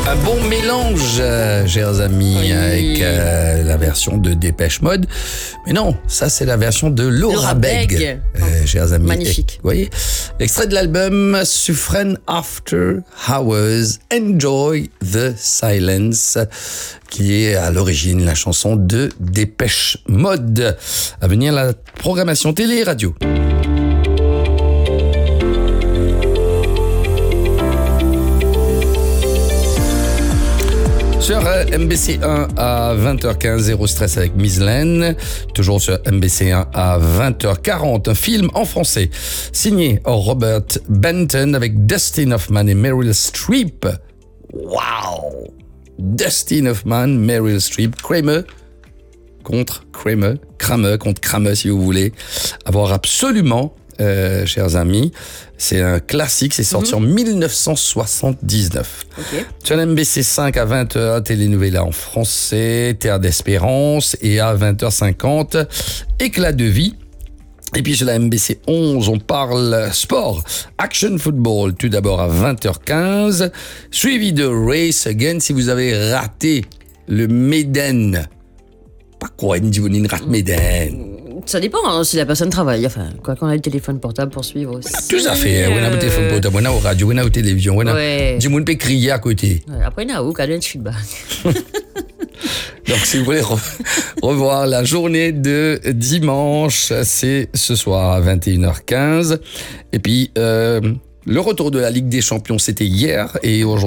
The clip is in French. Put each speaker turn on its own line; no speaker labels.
Un bon mélange, chers amis,
Oui.
avec la version de Dépêche Mode. Mais non, ça c'est la version de Laura Beg, chers amis.
Magnifique.
Vous voyez, extrait de l'album Suffren After Hours, Enjoy the Silence, qui est à l'origine la chanson de Dépêche Mode. À venir la programmation télé et radio. Sur MBC1 à 20h15, Zéro Stress avec Miss Len. Toujours sur MBC1 à 20h40, un film en français signé Robert Benton avec Dustin Hoffman et Meryl Streep. Wow! Dustin Hoffman, Meryl Streep, Kramer contre Kramer si vous voulez. À voir absolument, chers amis. C'est un classique, c'est sorti en 1979.
Ok.
Sur MBC 5 à 20h, Télénovelas en français, Terre d'Espérance, et à 20h50, Éclat de vie. Et puis sur la MBC 11, on parle sport, action football, tout d'abord à 20h15, suivi de Race Again. Si vous avez raté le Méden, pas quoi, une rate Méden.
Ça dépend hein, si la personne travaille. Enfin, quoi qu'on a le téléphone portable pour suivre aussi.
Tout à fait, on a au téléphone portable, on a au radio, on a au télévision, on a
Ouais.
du monde peut crier à côté.
Ouais, après, il y a où qu'elle a un feedback.
Donc, si vous voulez revoir la journée de dimanche, c'est ce soir à 21h15. Et puis, le retour de la Ligue des Champions, c'était hier. Et aujourd'hui,